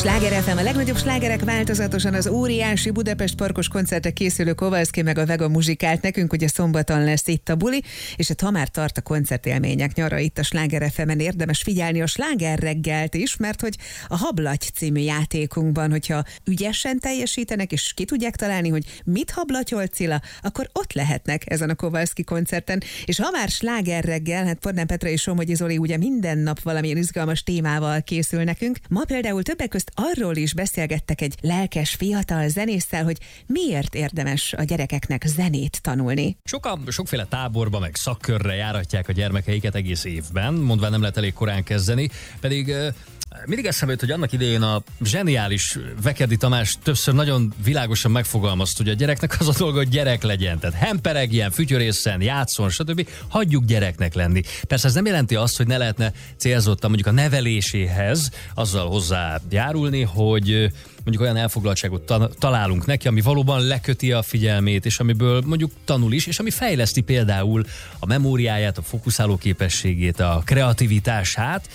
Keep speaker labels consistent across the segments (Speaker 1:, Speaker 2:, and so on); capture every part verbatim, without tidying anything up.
Speaker 1: Sláger ef em, a legnagyobb slágerek változatosan az óriási Budapest Parkos koncertre készülő Kowalski meg a Vega muzsikált nekünk, ugye szombaton lesz itt a buli, és hát ha már tart a koncertélmények nyara itt a Sláger ef emen, érdemes figyelni a Sláger reggelt is, mert hogy a Hablaty című játékunkban, hogyha ügyesen teljesítenek, és ki tudják találni, hogy mit hablatyolt Cilla, akkor ott lehetnek ezen a Kowalski koncerten. És ha már Sláger reggel, hát Podnán Petra és Somogyi Zoli ugye minden nap valamilyen izgalmas témával készül nekünk. Ma például többek közt arról is beszélgettek egy lelkes fiatal zenésszel, hogy miért érdemes a gyerekeknek zenét tanulni.
Speaker 2: Sokan sokféle táborba meg szakkörre járatják a gyermekeiket egész évben, mondván nem lehet elég korán kezdeni, pedig mindig eszembe jut, hogy annak idején a zseniális Vekedi Tamás többször nagyon világosan megfogalmazta, hogy a gyereknek az a dolga, hogy gyerek legyen. Tehát hemperegjen, fütyörészen, játszon, stb. Hagyjuk gyereknek lenni. Persze ez nem jelenti azt, hogy ne lehetne célzottan mondjuk a neveléséhez azzal hozzájárulni, hogy mondjuk olyan elfoglaltságot ta- találunk neki, ami valóban leköti a figyelmét, és amiből mondjuk tanul is, és ami fejleszti például a memóriáját, a fókuszáló képességét, a kreativitását,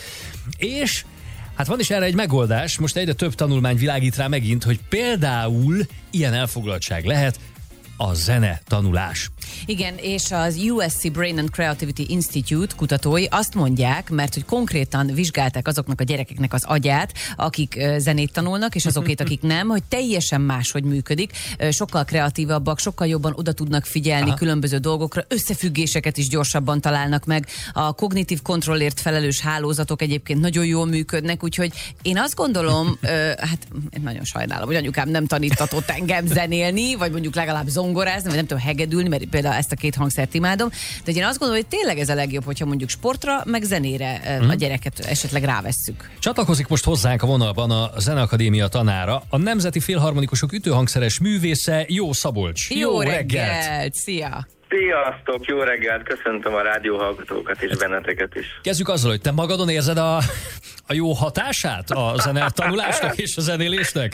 Speaker 2: és hát van is erre egy megoldás, most egyre több tanulmány világít rá megint, hogy például ilyen elfoglaltság lehet a zene tanulás.
Speaker 3: Igen, és az U S C Brain and Creativity Institute kutatói azt mondják, mert hogy konkrétan vizsgálták azoknak a gyerekeknek az agyát, akik zenét tanulnak, és azokét, akik nem, hogy teljesen máshogy működik, sokkal kreatívabbak, sokkal jobban oda tudnak figyelni Aha. különböző dolgokra, összefüggéseket is gyorsabban találnak meg. A kognitív kontrollért felelős hálózatok egyébként nagyon jól működnek, úgyhogy én azt gondolom, hát nagyon sajnálom, hogy anyukám nem tanítatott engem zenélni, vagy mondjuk legalább zongorázni, vagy nem tudom, hegedülni, mert például ezt a két hangszert imádom, de én azt gondolom, hogy tényleg ez a legjobb, hogyha mondjuk sportra, meg zenére hmm. a gyereket esetleg rávesszük.
Speaker 2: Csatlakozik most hozzánk a vonalban a Zeneakadémia tanára, a Nemzeti Félharmonikusok ütőhangszeres művésze, Jó Szabolcs.
Speaker 3: Jó, jó reggelt! reggelt! Szia!
Speaker 4: Sziasztok, jó reggelt, köszöntöm a rádióhallgatókat és benneteket is.
Speaker 2: Kezdjük azzal, hogy te magadon érzed a, a jó hatását a zenetanulásnak és a zenélésnek?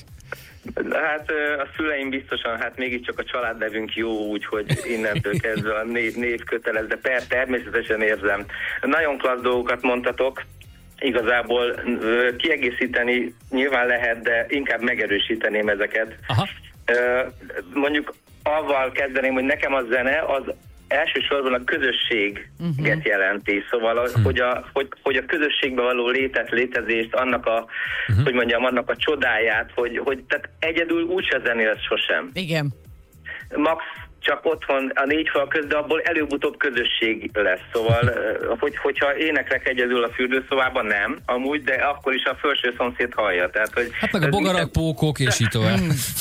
Speaker 4: Hát a szüleim biztosan, hát mégiscsak a családnevünk jó, úgyhogy innentől kezdve a név, név kötelez, de per, természetesen érzem. Nagyon klassz dolgokat mondtatok, igazából kiegészíteni nyilván lehet, de inkább megerősíteném ezeket. Aha. Mondjuk avval kezdeném, hogy nekem a zene az elsősorban a közösséget uh-huh. jelenti, szóval uh-huh. hogy, a, hogy, hogy a közösségben való létet, létezést, annak a, uh-huh. hogy mondjam, annak a csodáját, hogy, hogy tehát egyedül úgyse zenélsz sosem.
Speaker 3: Igen.
Speaker 4: Max csak otthon a négy fal közt, de abból előbb-utóbb közösség lesz, szóval hogy, hogyha éneklek egyedül a fürdőszobában, nem, amúgy, de akkor is a felső szomszéd hallja. Tehát, hogy
Speaker 2: hát meg a bogarak, pókok és így tovább.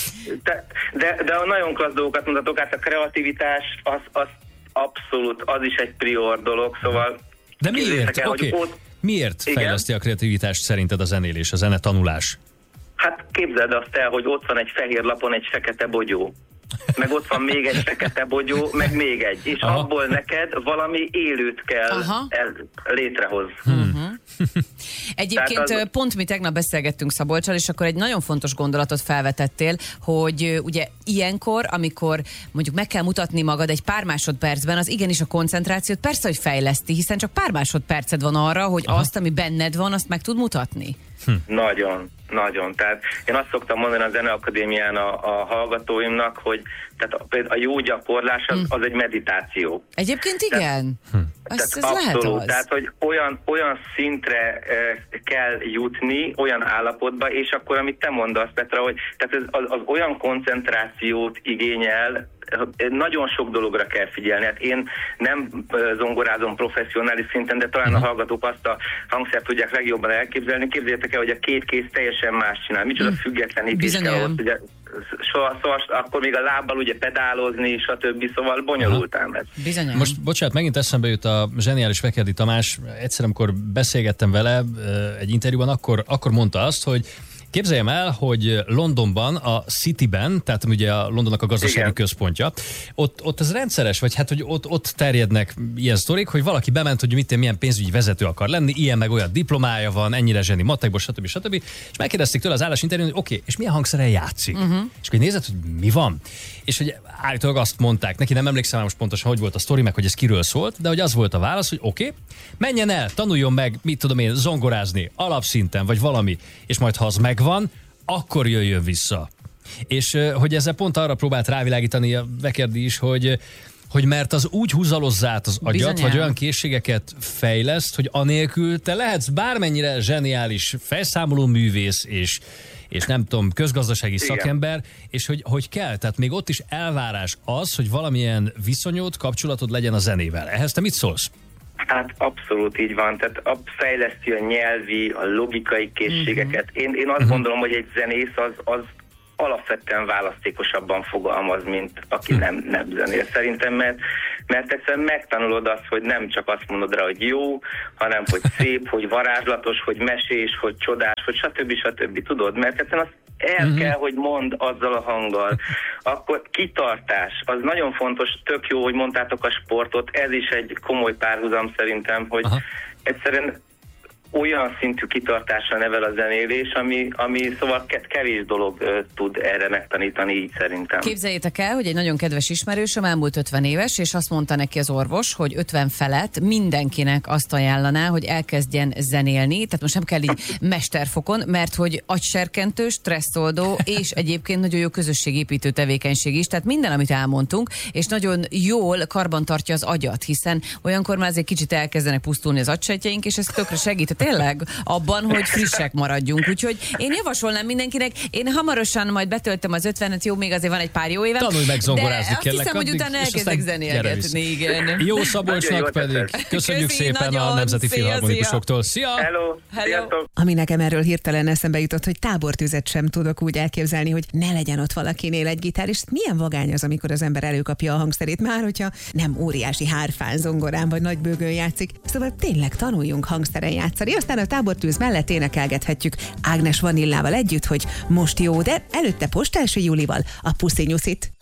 Speaker 4: De, de, de a nagyon klassz dolgokat mondhatok, hát a kreativitás az, az abszolút, az is egy prior dolog, szóval...
Speaker 2: De miért? El, okay. ott... Miért Igen? fejleszti a kreativitást szerinted a zenélés, a zenetanulás?
Speaker 4: Hát képzeld azt el, hogy ott van egy fehér lapon egy fekete bogyó. Meg ott van még egy fekete bogyó, meg még egy. És Aha. abból neked valami élőt kell el, létrehoz.
Speaker 3: Hmm. Egyébként az... pont mi tegnap beszélgettünk Szabolccsal, és akkor egy nagyon fontos gondolatot felvetettél, hogy ugye ilyenkor, amikor mondjuk meg kell mutatni magad egy pár másodpercben, az igenis a koncentrációt persze, hogy fejleszti, hiszen csak pár másodperced van arra, hogy Aha. azt, ami benned van, azt meg tud mutatni.
Speaker 4: Hm. Nagyon, nagyon. Tehát én azt szoktam mondani a Zeneakadémián a, a hallgatóimnak, hogy tehát a, a jó gyakorlás az, az egy meditáció.
Speaker 3: Egyébként igen.
Speaker 4: Tehát, az, tehát ez abszolút. Az. Tehát, hogy olyan, olyan szintre e, kell jutni, olyan állapotba, és akkor, amit te mondasz, Petra, hogy tehát ez az, az olyan koncentrációt igényel, nagyon sok dologra kell figyelni. Hát én nem zongorázom professzionális szinten, de talán a hallgatók azt a hangszert tudják legjobban elképzelni. Képzeljétek el, hogy a két kéz teljesen más csinál. Micsoda függetlenítés kell ott, ugye, szóval, szóval akkor még a lábbal ugye pedálozni, stb. Szóval bonyolultám ez.
Speaker 3: Bizonyám.
Speaker 2: Most, bocsánat, megint eszembe jut a zseniális Vekedi Tamás. Egyszer, amikor beszélgettem vele egy interjúban, akkor, akkor mondta azt, hogy képzeljem el, hogy Londonban, a Cityben, tehát ugye a Londonnak a gazdasági Igen. központja, ott, ott ez rendszeres, vagy hát, hogy ott, ott terjednek ilyen sztorik, hogy valaki bement, hogy mit, milyen pénzügyi vezető akar lenni, ilyen meg olyan diplomája van, ennyire zseni matekból, stb. stb. És megkérdezték tőle az állásinterjún, hogy oké, okay, és milyen hangszeren játszik? Uh-huh. És akkor nézed, hogy mi van? És hogy állítólag azt mondták, neki nem emlékszem most pontosan, hogy volt a sztori, meg hogy ez kiről szólt, de hogy az volt a válasz, hogy oké, okay, menjen el, tanuljon meg, mit tudom én, zongorázni, alapszinten, vagy valami, és majd ha az megvan, akkor jöjjön vissza. És hogy ezzel pont arra próbált rávilágítani a Vekerdi is, hogy hogy mert az úgy húzalozzá át az agyat,
Speaker 3: Bizonyán.
Speaker 2: vagy olyan készségeket fejleszt, hogy anélkül te lehetsz bármennyire zseniális felszámoló művész, és, és nem tudom, közgazdasági
Speaker 4: Igen.
Speaker 2: szakember, és hogy, hogy kell, tehát még ott is elvárás az, hogy valamilyen viszonyod, kapcsolatod legyen a zenével. Ehhez te mit szólsz?
Speaker 4: Hát abszolút így van, tehát a, fejleszti a nyelvi, a logikai készségeket. Én, én azt gondolom, hogy egy zenész az, az alapvetően választékosabban fogalmaz, mint aki nem, nem zenél. Szerintem, mert, mert egyszerűen megtanulod azt, hogy nem csak azt mondod rá, hogy jó, hanem hogy szép, hogy varázslatos, hogy mesés, hogy csodás, hogy stb. stb. Tudod, mert egyszerűen azt el uh-huh. kell, hogy mondd azzal a hanggal. Akkor kitartás, az nagyon fontos, tök jó, hogy mondtátok a sportot, ez is egy komoly párhuzam szerintem, hogy Aha. egyszerűen olyan szintű kitartásra nevel a zenélés, ami, ami szóval kevés dolog uh, tud erre megtanítani így szerintem.
Speaker 3: Képzeljétek el, hogy egy nagyon kedves ismerősöm elmúlt ötven éves, és azt mondta neki az orvos, hogy ötven felett mindenkinek azt ajánlaná, hogy elkezdjen zenélni, tehát most nem kell így mesterfokon, mert hogy agyserkentő, stresszoldó, és egyébként nagyon jó közösségépítő tevékenység is, tehát minden, amit elmondtunk, és nagyon jól karbantartja az agyat, hiszen olyankor már azért kicsit elkezdenek pusztulni az agysejtjeink, és ez tökre segít tényleg abban, hogy frissek maradjunk. Úgyhogy én javasolnám mindenkinek, én hamarosan majd betöltöm az ötvenet, jó, még azért van egy pár jó évem.
Speaker 2: Tanulj meg zongorázni,
Speaker 3: de azt
Speaker 2: kérlek,
Speaker 3: hiszem, hogy
Speaker 2: addig,
Speaker 3: utána elkezdek zenélgetni, igen.
Speaker 2: Jó Szabolcsnak pedig. Köszönjük
Speaker 3: Köszi,
Speaker 2: szépen
Speaker 3: nagyon.
Speaker 2: a Nemzeti
Speaker 3: Szia,
Speaker 2: Filharmonikusoktól. Szia!
Speaker 4: Hello!
Speaker 3: Hello.
Speaker 4: Sziasztok!
Speaker 1: Ami nekem erről hirtelen eszembe jutott, hogy tábortüzet sem tudok úgy elképzelni, hogy ne legyen ott valakinél egy gitár, és milyen vagány az, amikor az ember előkapja a hangszerét, már hogyha nem óriási hárfán, zongorán vagy nagy bőgön játszik. Szóval tényleg tanuljunk hangszeren játszani, aztán a tábortűz mellett énekelgethetjük Ágnes Vanillával együtt, hogy most jó, de előtte Postásai Julival a Puszi Nyuszit.